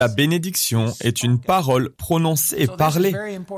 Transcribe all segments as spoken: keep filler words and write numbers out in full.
La bénédiction est une parole prononcée et parlée.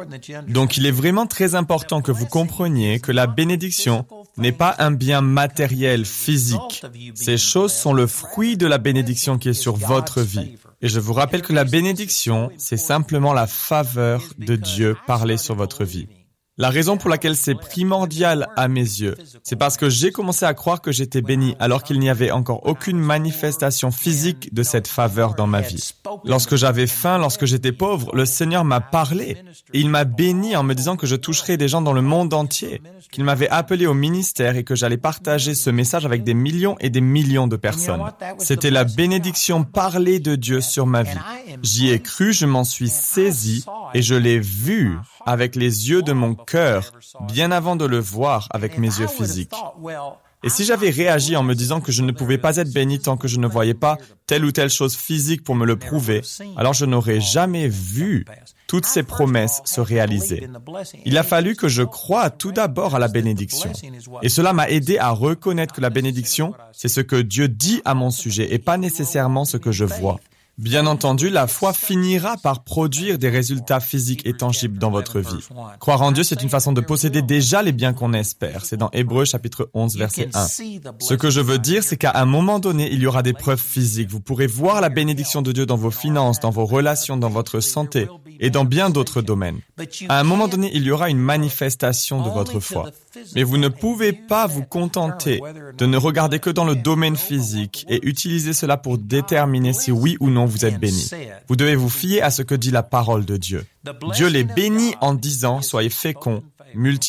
Donc il est vraiment très important que vous compreniez que la bénédiction n'est pas un bien matériel, physique. Ces choses sont le fruit de la bénédiction qui est sur votre vie. Et je vous rappelle que la bénédiction, c'est simplement la faveur de Dieu parlée sur votre vie. La raison pour laquelle c'est primordial à mes yeux, c'est parce que j'ai commencé à croire que j'étais béni alors qu'il n'y avait encore aucune manifestation physique de cette faveur dans ma vie. Lorsque j'avais faim, lorsque j'étais pauvre, le Seigneur m'a parlé et il m'a béni en me disant que je toucherais des gens dans le monde entier, qu'il m'avait appelé au ministère et que j'allais partager ce message avec des millions et des millions de personnes. C'était la bénédiction parlée de Dieu sur ma vie. J'y ai cru, je m'en suis saisi et je l'ai vu avec les yeux de mon cœur, bien avant de le voir avec mes yeux physiques. Et si j'avais réagi en me disant que je ne pouvais pas être béni tant que je ne voyais pas telle ou telle chose physique pour me le prouver, alors je n'aurais jamais vu toutes ces promesses se réaliser. Il a fallu que je croie tout d'abord à la bénédiction. Et cela m'a aidé à reconnaître que la bénédiction, c'est ce que Dieu dit à mon sujet et pas nécessairement ce que je vois. Bien entendu, la foi finira par produire des résultats physiques et tangibles dans votre vie. Croire en Dieu, c'est une façon de posséder déjà les biens qu'on espère. C'est dans Hébreux chapitre onze, verset un. Ce que je veux dire, c'est qu'à un moment donné, il y aura des preuves physiques. Vous pourrez voir la bénédiction de Dieu dans vos finances, dans vos relations, dans votre santé et dans bien d'autres domaines. À un moment donné, il y aura une manifestation de votre foi. Mais vous ne pouvez pas vous contenter de ne regarder que dans le domaine physique et utiliser cela pour déterminer si oui ou non vous êtes béni. Vous devez vous fier à ce que dit la parole de Dieu. Dieu les bénit en disant « Soyez féconds, multipliez-vous ».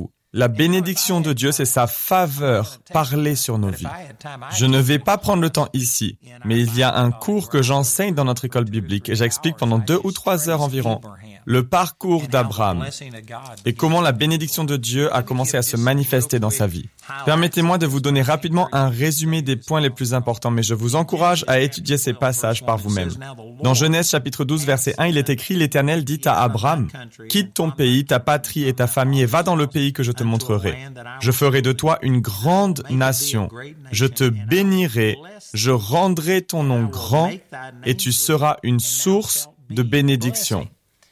La bénédiction de Dieu, c'est sa faveur parlée sur nos vies. Je ne vais pas prendre le temps ici, mais il y a un cours que j'enseigne dans notre école biblique et j'explique pendant deux ou trois heures environ le parcours d'Abraham et comment la bénédiction de Dieu a commencé à se manifester dans sa vie. Permettez-moi de vous donner rapidement un résumé des points les plus importants, mais je vous encourage à étudier ces passages par vous-même. Dans Genèse chapitre douze, verset un, il est écrit « L'Éternel dit à Abraham, « Quitte ton pays, ta patrie et ta famille et va dans le pays que je te montrerai. Je ferai de toi une grande nation. Je te bénirai, je rendrai ton nom grand et tu seras une source de bénédiction. »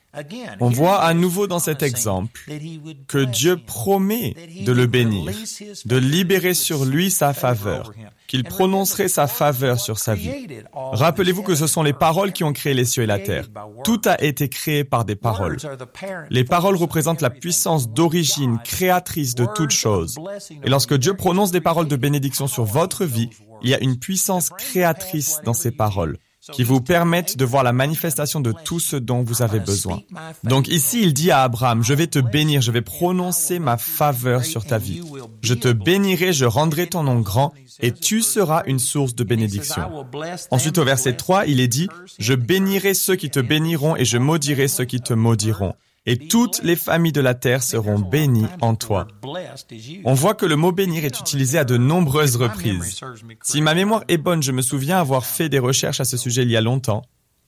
On voit à nouveau dans cet exemple que Dieu promet de le bénir, de libérer sur lui sa faveur, qu'il prononcerait sa faveur sur sa vie. Rappelez-vous que ce sont les paroles qui ont créé les cieux et la terre. Tout a été créé par des paroles. Les paroles représentent la puissance d'origine créatrice de toutes choses. Et lorsque Dieu prononce des paroles de bénédiction sur votre vie, il y a une puissance créatrice dans ces paroles, qui vous permettent de voir la manifestation de tout ce dont vous avez besoin. Donc ici, il dit à Abraham, « Je vais te bénir, je vais prononcer ma faveur sur ta vie. Je te bénirai, je rendrai ton nom grand, et tu seras une source de bénédiction. » Ensuite, au verset trois, il est dit, « Je bénirai ceux qui te béniront, et je maudirai ceux qui te maudiront. Et toutes les familles de la terre seront bénies en toi. » On voit que le mot « bénir » est utilisé à de nombreuses reprises. Si ma mémoire est bonne, je me souviens avoir fait des recherches à ce sujet il y a longtemps.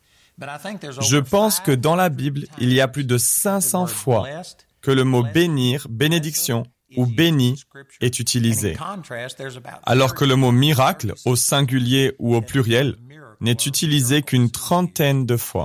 Je pense que dans la Bible, il y a plus de cinq cents fois que le mot « bénir », « bénédiction » ou « béni » est utilisé, alors que le mot « miracle » au singulier ou au pluriel n'est utilisé qu'une trentaine de fois.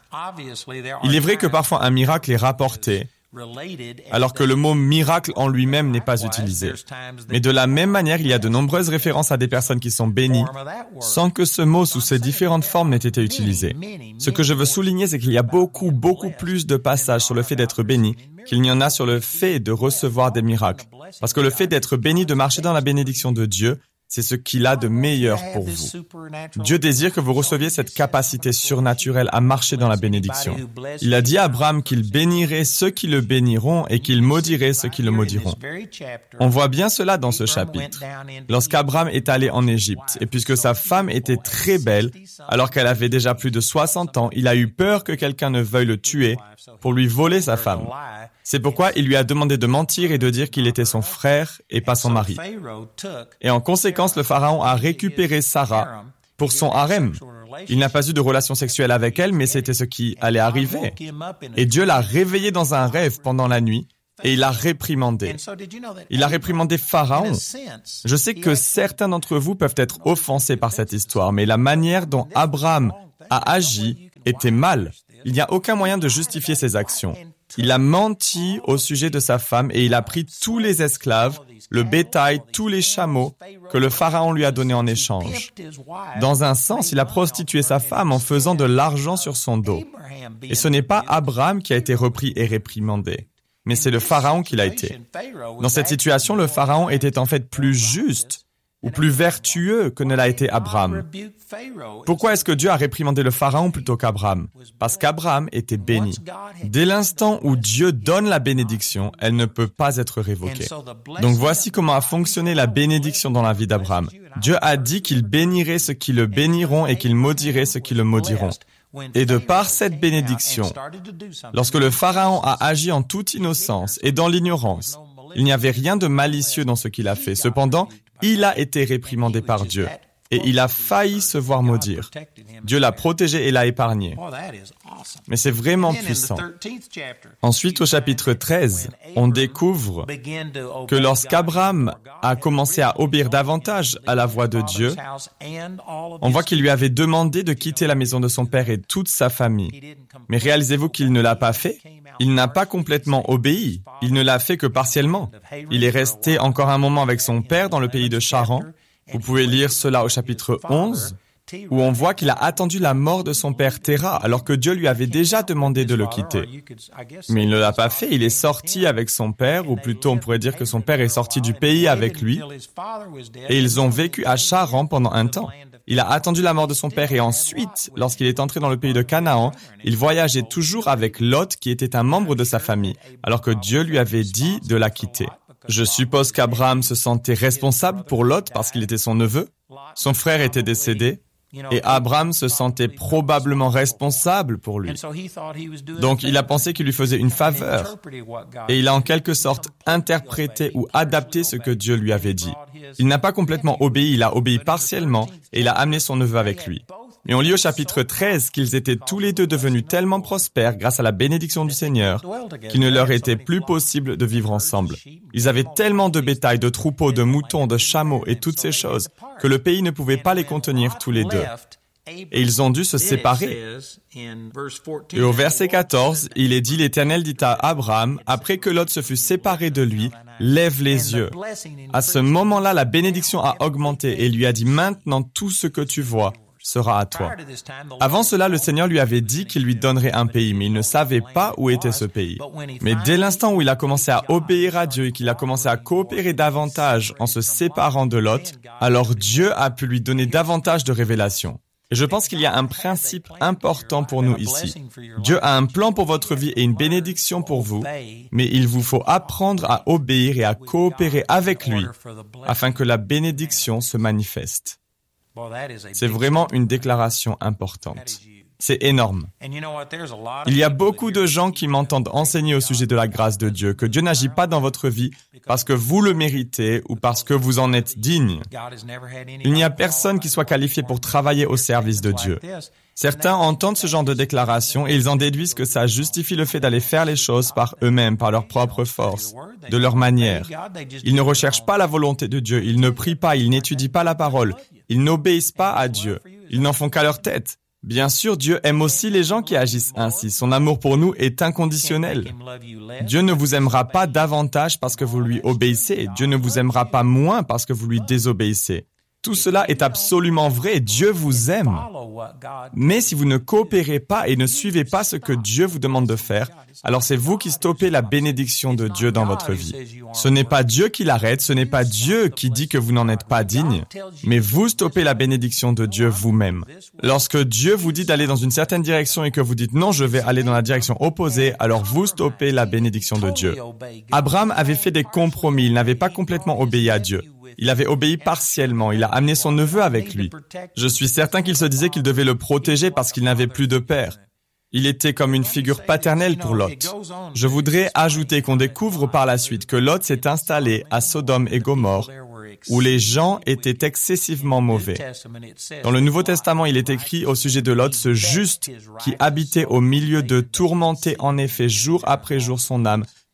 Il est vrai que parfois un miracle est rapporté, alors que le mot miracle en lui-même n'est pas utilisé. Mais de la même manière, il y a de nombreuses références à des personnes qui sont bénies, sans que ce mot sous ses différentes formes n'ait été utilisé. Ce que je veux souligner, c'est qu'il y a beaucoup, beaucoup plus de passages sur le fait d'être béni qu'il n'y en a sur le fait de recevoir des miracles. Parce que le fait d'être béni, de marcher dans la bénédiction de Dieu, c'est ce qu'il a de meilleur pour vous. Dieu désire que vous receviez cette capacité surnaturelle à marcher dans la bénédiction. Il a dit à Abraham qu'il bénirait ceux qui le béniront et qu'il maudirait ceux qui le maudiront. On voit bien cela dans ce chapitre. Lorsqu'Abraham est allé en Égypte, et puisque sa femme était très belle, alors qu'elle avait déjà plus de soixante ans, il a eu peur que quelqu'un ne veuille le tuer pour lui voler sa femme. C'est pourquoi il lui a demandé de mentir et de dire qu'il était son frère et pas son mari. Et en conséquence, le pharaon a récupéré Sarah pour son harem. Il n'a pas eu de relation sexuelle avec elle, mais c'était ce qui allait arriver. Et Dieu l'a réveillé dans un rêve pendant la nuit et il l'a réprimandé. Il a réprimandé Pharaon. Je sais que certains d'entre vous peuvent être offensés par cette histoire, mais la manière dont Abraham a agi était mal. Il n'y a aucun moyen de justifier ses actions. Il a menti au sujet de sa femme et il a pris tous les esclaves, le bétail, tous les chameaux que le pharaon lui a donnés en échange. Dans un sens, il a prostitué sa femme en faisant de l'argent sur son dos. Et ce n'est pas Abraham qui a été repris et réprimandé, mais c'est le pharaon qui l'a été. Dans cette situation, le pharaon était en fait plus juste ou plus vertueux que ne l'a été Abraham. Pourquoi est-ce que Dieu a réprimandé le pharaon plutôt qu'Abraham? Parce qu'Abraham était béni. Dès l'instant où Dieu donne la bénédiction, elle ne peut pas être révoquée. Donc voici comment a fonctionné la bénédiction dans la vie d'Abraham. Dieu a dit qu'il bénirait ceux qui le béniront et qu'il maudirait ceux qui le maudiront. Et de par cette bénédiction, lorsque le pharaon a agi en toute innocence et dans l'ignorance, il n'y avait rien de malicieux dans ce qu'il a fait. Cependant, il a été réprimandé par Dieu et il a failli se voir maudire. Dieu l'a protégé et l'a épargné. Mais c'est vraiment puissant. Ensuite, au chapitre treize, on découvre que lorsqu'Abraham a commencé à obéir davantage à la voix de Dieu, on voit qu'il lui avait demandé de quitter la maison de son père et toute sa famille. Mais réalisez-vous qu'il ne l'a pas fait? Il n'a pas complètement obéi. Il ne l'a fait que partiellement. Il est resté encore un moment avec son père dans le pays de Charan. Vous pouvez lire cela au chapitre onze, où on voit qu'il a attendu la mort de son père Téra, alors que Dieu lui avait déjà demandé de le quitter. Mais il ne l'a pas fait, il est sorti avec son père, ou plutôt on pourrait dire que son père est sorti du pays avec lui, et ils ont vécu à Charan pendant un temps. Il a attendu la mort de son père et ensuite, lorsqu'il est entré dans le pays de Canaan, il voyageait toujours avec Lot qui était un membre de sa famille, alors que Dieu lui avait dit de la quitter. Je suppose qu'Abraham se sentait responsable pour Lot parce qu'il était son neveu. Son frère était décédé et Abraham se sentait probablement responsable pour lui. Donc il a pensé qu'il lui faisait une faveur et il a en quelque sorte interprété ou adapté ce que Dieu lui avait dit. Il n'a pas complètement obéi, il a obéi partiellement et il a amené son neveu avec lui. Mais on lit au chapitre treize qu'ils étaient tous les deux devenus tellement prospères grâce à la bénédiction du Seigneur qu'il ne leur était plus possible de vivre ensemble. Ils avaient tellement de bétail, de troupeaux, de moutons, de chameaux et toutes ces choses que le pays ne pouvait pas les contenir tous les deux. Et ils ont dû se séparer. Et au verset quatorze, il est dit, l'Éternel dit à Abraham, après que Lot se fut séparé de lui, lève les yeux. À ce moment-là, la bénédiction a augmenté et il lui a dit, maintenant tout ce que tu vois sera à toi. Avant cela, le Seigneur lui avait dit qu'il lui donnerait un pays, mais il ne savait pas où était ce pays. Mais dès l'instant où il a commencé à obéir à Dieu et qu'il a commencé à coopérer davantage en se séparant de Lot, alors Dieu a pu lui donner davantage de révélations. Et je pense qu'il y a un principe important pour nous ici. Dieu a un plan pour votre vie et une bénédiction pour vous, mais il vous faut apprendre à obéir et à coopérer avec lui afin que la bénédiction se manifeste. C'est vraiment une déclaration importante. C'est énorme. Il y a beaucoup de gens qui m'entendent enseigner au sujet de la grâce de Dieu, que Dieu n'agit pas dans votre vie parce que vous le méritez ou parce que vous en êtes digne. Il n'y a personne qui soit qualifié pour travailler au service de Dieu. Certains entendent ce genre de déclaration et ils en déduisent que ça justifie le fait d'aller faire les choses par eux-mêmes, par leur propre force, de leur manière. Ils ne recherchent pas la volonté de Dieu, ils ne prient pas, ils n'étudient pas la parole, ils n'obéissent pas à Dieu, ils n'en font qu'à leur tête. Bien sûr, Dieu aime aussi les gens qui agissent ainsi. Son amour pour nous est inconditionnel. Dieu ne vous aimera pas davantage parce que vous lui obéissez. Dieu ne vous aimera pas moins parce que vous lui désobéissez. Tout cela est absolument vrai. Dieu vous aime. Mais si vous ne coopérez pas et ne suivez pas ce que Dieu vous demande de faire, alors c'est vous qui stoppez la bénédiction de Dieu dans votre vie. Ce n'est pas Dieu qui l'arrête, ce n'est pas Dieu qui dit que vous n'en êtes pas digne, mais vous stoppez la bénédiction de Dieu vous-même. Lorsque Dieu vous dit d'aller dans une certaine direction et que vous dites non, je vais aller dans la direction opposée, alors vous stoppez la bénédiction de Dieu. Abraham avait fait des compromis, il n'avait pas complètement obéi à Dieu. Il avait obéi partiellement, il a amené son neveu avec lui. Je suis certain qu'il se disait qu'il devait le protéger parce qu'il n'avait plus de père. Il était comme une figure paternelle pour Lot. Je voudrais ajouter qu'on découvre par la suite que Lot s'est installé à Sodome et Gomorrhe, où les gens étaient excessivement mauvais. Dans le Nouveau Testament, il est écrit au sujet de Lot, ce juste qui habitait au milieu d'eux, tourmentait en effet jour après jour son âme,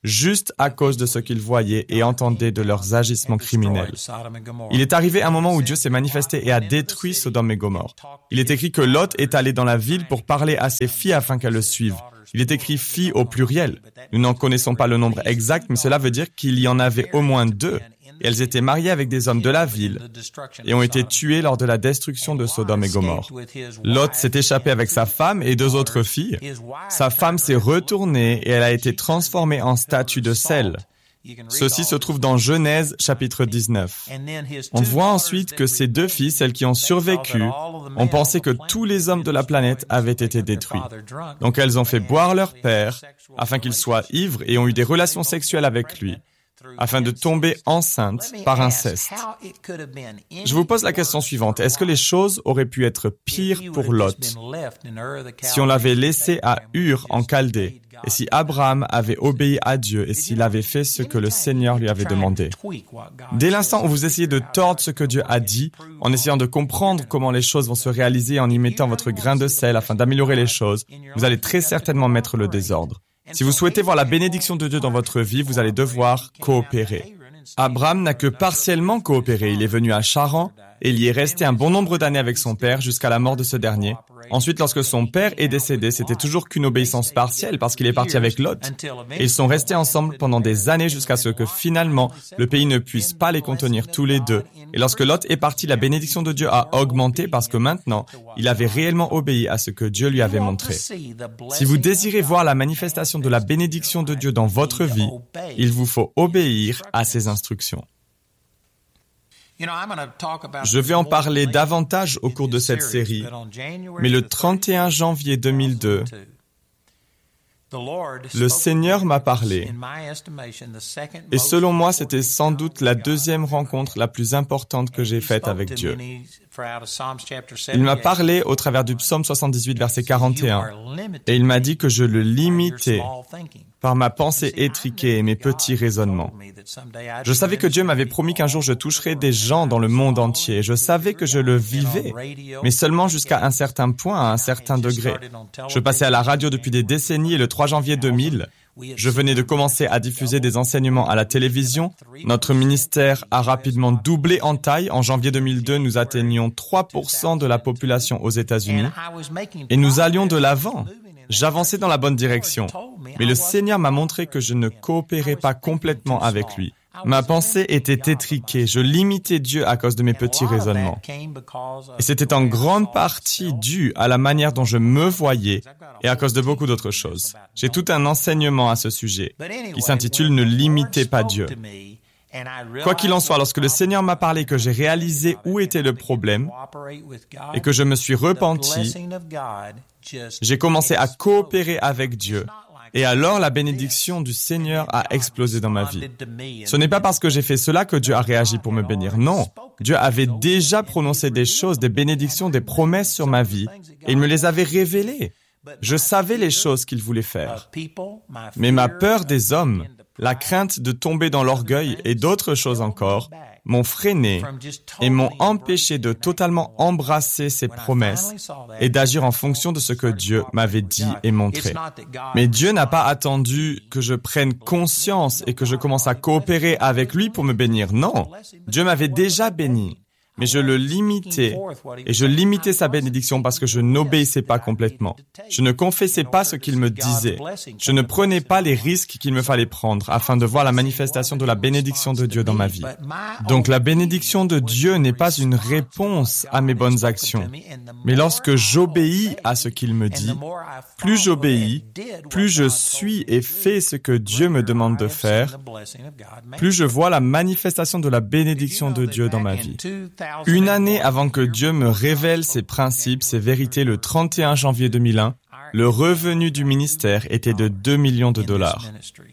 juste à cause de ce qu'ils voyaient et entendaient de leurs agissements criminels. Il est arrivé un moment où Dieu s'est manifesté et a détruit Sodome et Gomorrhe. Il est écrit que Lot est allé dans la ville pour parler à ses filles afin qu'elles le suivent. Il est écrit filles au pluriel. Nous n'en connaissons pas le nombre exact, mais cela veut dire qu'il y en avait au moins deux. Et elles étaient mariées avec des hommes de la ville et ont été tuées lors de la destruction de Sodome et Gomorrhe. Lot s'est échappé avec sa femme et deux autres filles. Sa femme s'est retournée et elle a été transformée en statue de sel. Ceci se trouve dans Genèse chapitre dix-neuf. On voit ensuite que ces deux filles, celles qui ont survécu, ont pensé que tous les hommes de la planète avaient été détruits. Donc elles ont fait boire leur père afin qu'il soit ivre et ont eu des relations sexuelles avec lui, afin de tomber enceinte par inceste. Je vous pose la question suivante. Est-ce que les choses auraient pu être pires pour Lot si on l'avait laissé à Ur en Chaldée et si Abraham avait obéi à Dieu et s'il avait fait ce que le Seigneur lui avait demandé? Dès l'instant où vous essayez de tordre ce que Dieu a dit, en essayant de comprendre comment les choses vont se réaliser en y mettant votre grain de sel afin d'améliorer les choses, vous allez très certainement mettre le désordre. Si vous souhaitez voir la bénédiction de Dieu dans votre vie, vous allez devoir coopérer. Abraham n'a que partiellement coopéré. Il est venu à Charan et il y est resté un bon nombre d'années avec son père jusqu'à la mort de ce dernier. Ensuite, lorsque son père est décédé, c'était toujours qu'une obéissance partielle parce qu'il est parti avec Lot. Et ils sont restés ensemble pendant des années jusqu'à ce que finalement, le pays ne puisse pas les contenir tous les deux. Et lorsque Lot est parti, la bénédiction de Dieu a augmenté parce que maintenant, il avait réellement obéi à ce que Dieu lui avait montré. Si vous désirez voir la manifestation de la bénédiction de Dieu dans votre vie, il vous faut obéir à ses instructions. Je vais en parler davantage au cours de cette série, mais le trente et un janvier deux mille deux, le Seigneur m'a parlé, et selon moi, c'était sans doute la deuxième rencontre la plus importante que j'ai faite avec Dieu. Il m'a parlé au travers du psaume soixante-dix-huit, verset quarante et un, et il m'a dit que je le limitais par ma pensée étriquée et mes petits raisonnements. Je savais que Dieu m'avait promis qu'un jour je toucherais des gens dans le monde entier. Je savais que je le vivais, mais seulement jusqu'à un certain point, à un certain degré. Je passais à la radio depuis des décennies et le trois janvier deux mille, je venais de commencer à diffuser des enseignements à la télévision. Notre ministère a rapidement doublé en taille. En janvier deux mille deux, nous atteignions trois pour cent de la population aux États-Unis et nous allions de l'avant. J'avançais dans la bonne direction, mais le Seigneur m'a montré que je ne coopérais pas complètement avec lui. Ma pensée était étriquée, je limitais Dieu à cause de mes petits raisonnements. Et c'était en grande partie dû à la manière dont je me voyais et à cause de beaucoup d'autres choses. J'ai tout un enseignement à ce sujet qui s'intitule « Ne limitez pas Dieu ». Quoi qu'il en soit, lorsque le Seigneur m'a parlé que j'ai réalisé où était le problème et que je me suis repenti, j'ai commencé à coopérer avec Dieu. Et alors la bénédiction du Seigneur a explosé dans ma vie. Ce n'est pas parce que j'ai fait cela que Dieu a réagi pour me bénir. Non, Dieu avait déjà prononcé des choses, des bénédictions, des promesses sur ma vie, et il me les avait révélées. Je savais les choses qu'il voulait faire. Mais ma peur des hommes, la crainte de tomber dans l'orgueil et d'autres choses encore m'ont freiné et m'ont empêché de totalement embrasser ses promesses et d'agir en fonction de ce que Dieu m'avait dit et montré. Mais Dieu n'a pas attendu que je prenne conscience et que je commence à coopérer avec lui pour me bénir. Non, Dieu m'avait déjà béni. Mais je le limitais, et je limitais sa bénédiction parce que je n'obéissais pas complètement. Je ne confessais pas ce qu'il me disait. Je ne prenais pas les risques qu'il me fallait prendre afin de voir la manifestation de la bénédiction de Dieu dans ma vie. Donc la bénédiction de Dieu n'est pas une réponse à mes bonnes actions. Mais lorsque j'obéis à ce qu'il me dit, plus j'obéis, plus je suis et fais ce que Dieu me demande de faire, plus je vois la manifestation de la bénédiction de Dieu dans ma vie. Une année avant que Dieu me révèle ses principes, ses vérités, le trente et un janvier deux mille un, le revenu du ministère était de deux millions de dollars.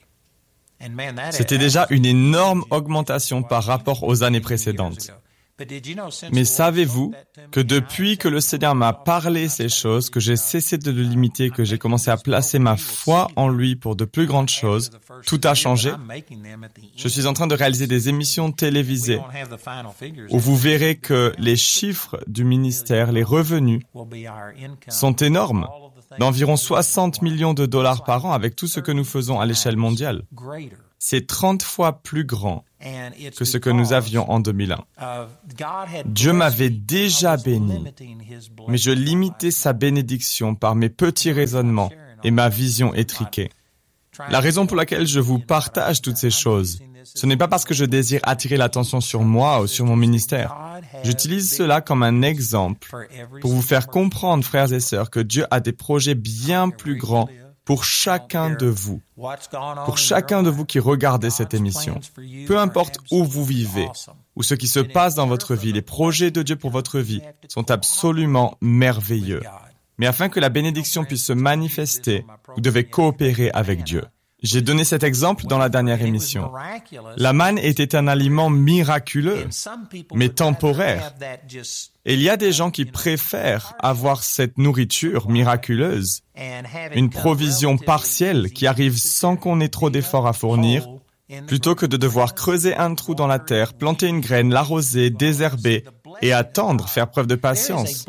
C'était déjà une énorme augmentation par rapport aux années précédentes. Mais savez-vous que depuis que le Seigneur m'a parlé ces choses, que j'ai cessé de le limiter, que j'ai commencé à placer ma foi en lui pour de plus grandes choses, tout a changé. Je suis en train de réaliser des émissions télévisées où vous verrez que les chiffres du ministère, les revenus, sont énormes. d'environ soixante millions de dollars par an avec tout ce que nous faisons à l'échelle mondiale. C'est trente fois plus grand que ce que nous avions en deux mille un. Dieu m'avait déjà béni, mais je limitais sa bénédiction par mes petits raisonnements et ma vision étriquée. La raison pour laquelle je vous partage toutes ces choses, ce n'est pas parce que je désire attirer l'attention sur moi ou sur mon ministère. J'utilise cela comme un exemple pour vous faire comprendre, frères et sœurs, que Dieu a des projets bien plus grands pour chacun de vous, pour chacun de vous qui regardez cette émission. Peu importe où vous vivez, ou ce qui se passe dans votre vie, les projets de Dieu pour votre vie sont absolument merveilleux. Mais afin que la bénédiction puisse se manifester, vous devez coopérer avec Dieu. J'ai donné cet exemple dans la dernière émission. La manne était un aliment miraculeux, mais temporaire. Et il y a des gens qui préfèrent avoir cette nourriture miraculeuse, une provision partielle qui arrive sans qu'on ait trop d'efforts à fournir, plutôt que de devoir creuser un trou dans la terre, planter une graine, l'arroser, désherber et attendre, faire preuve de patience.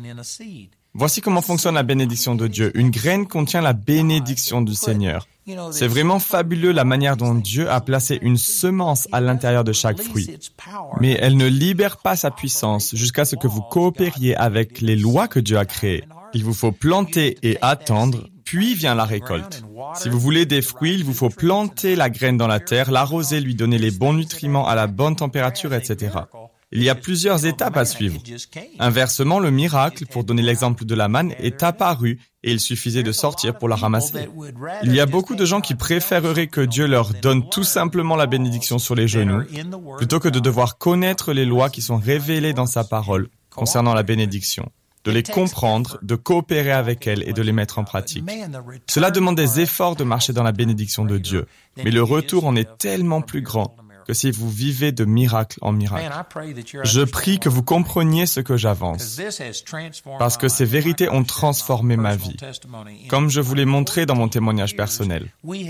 Voici comment fonctionne la bénédiction de Dieu. Une graine contient la bénédiction du Seigneur. C'est vraiment fabuleux la manière dont Dieu a placé une semence à l'intérieur de chaque fruit. Mais elle ne libère pas sa puissance jusqu'à ce que vous coopériez avec les lois que Dieu a créées. Il vous faut planter et attendre, puis vient la récolte. Si vous voulez des fruits, il vous faut planter la graine dans la terre, l'arroser, lui donner les bons nutriments à la bonne température, et cetera. Il y a plusieurs étapes à suivre. Inversement, le miracle, pour donner l'exemple de la manne, est apparu et il suffisait de sortir pour la ramasser. Il y a beaucoup de gens qui préféreraient que Dieu leur donne tout simplement la bénédiction sur les genoux, plutôt que de devoir connaître les lois qui sont révélées dans sa parole concernant la bénédiction, de les comprendre, de coopérer avec elles et de les mettre en pratique. Cela demande des efforts de marcher dans la bénédiction de Dieu, mais le retour en est tellement plus grand que si vous vivez de miracle en miracle. Je prie que vous compreniez ce que j'avance, parce que ces vérités ont transformé ma vie, comme je vous l'ai montré dans mon témoignage personnel.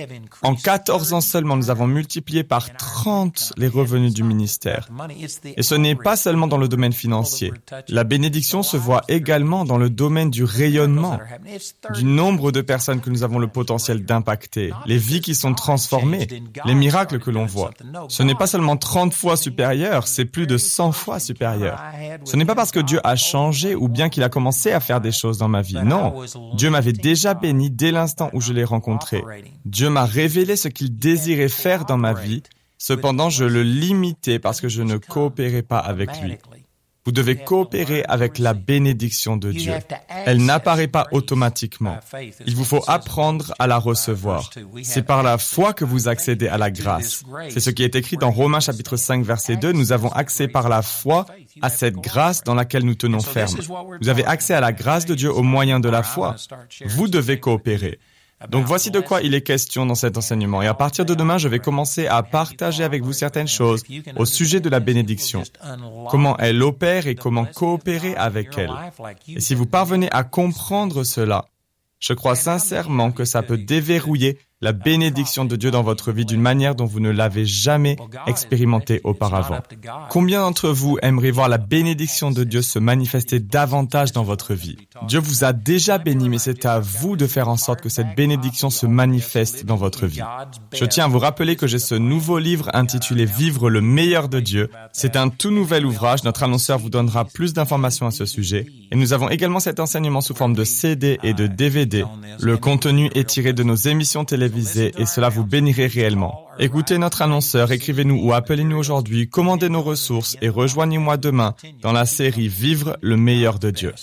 En quatorze ans seulement, nous avons multiplié par trente les revenus du ministère. Et ce n'est pas seulement dans le domaine financier. La bénédiction se voit également dans le domaine du rayonnement, du nombre de personnes que nous avons le potentiel d'impacter, les vies qui sont transformées, les miracles que l'on voit. Ce n'est pas seulement trente fois supérieur, c'est plus de cent fois supérieur. Ce n'est pas parce que Dieu a changé ou bien qu'il a commencé à faire des choses dans ma vie. Non, Dieu m'avait déjà béni dès l'instant où je l'ai rencontré. Dieu m'a révélé ce qu'il désirait faire dans ma vie. Cependant, je le limitais parce que je ne coopérais pas avec lui. Vous devez coopérer avec la bénédiction de Dieu. Elle n'apparaît pas automatiquement. Il vous faut apprendre à la recevoir. C'est par la foi que vous accédez à la grâce. C'est ce qui est écrit dans Romains chapitre cinq, verset deux. Nous avons accès par la foi à cette grâce dans laquelle nous tenons ferme. Vous avez accès à la grâce de Dieu au moyen de la foi. Vous devez coopérer. Donc voici de quoi il est question dans cet enseignement. Et à partir de demain, je vais commencer à partager avec vous certaines choses au sujet de la bénédiction, comment elle opère et comment coopérer avec elle. Et si vous parvenez à comprendre cela, je crois sincèrement que ça peut déverrouiller la bénédiction de Dieu dans votre vie d'une manière dont vous ne l'avez jamais expérimenté auparavant. Combien d'entre vous aimeraient voir la bénédiction de Dieu se manifester davantage dans votre vie? Dieu vous a déjà béni, mais c'est à vous de faire en sorte que cette bénédiction se manifeste dans votre vie. Je tiens à vous rappeler que j'ai ce nouveau livre intitulé « Vivre le meilleur de Dieu ». C'est un tout nouvel ouvrage. Notre annonceur vous donnera plus d'informations à ce sujet. Et nous avons également cet enseignement sous forme de C D et de D V D. Le contenu est tiré de nos émissions télévisées et cela vous bénirait réellement. Écoutez notre annonceur, écrivez-nous ou appelez-nous aujourd'hui, commandez nos ressources et rejoignez-moi demain dans la série Vivre le meilleur de Dieu.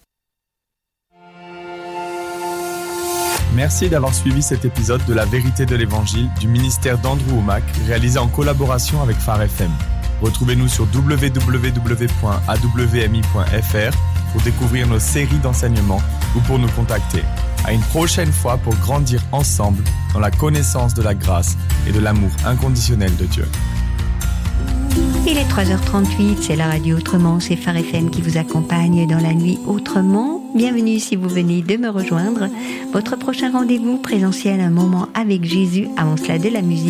Merci d'avoir suivi cet épisode de La Vérité de l'Évangile du ministère d'Andrew Wommack, réalisé en collaboration avec Phare F M. Retrouvez-nous sur w w w point a w m i point f r pour découvrir nos séries d'enseignements ou pour nous contacter. À une prochaine fois pour grandir ensemble dans la connaissance de la grâce et de l'amour inconditionnel de Dieu. Il est trois heures trente-huit, c'est la radio Autrement, c'est Phare F M qui vous accompagne dans la nuit autrement. Bienvenue si vous venez de me rejoindre. Votre prochain rendez-vous présentiel, un moment avec Jésus, avant cela de la musique.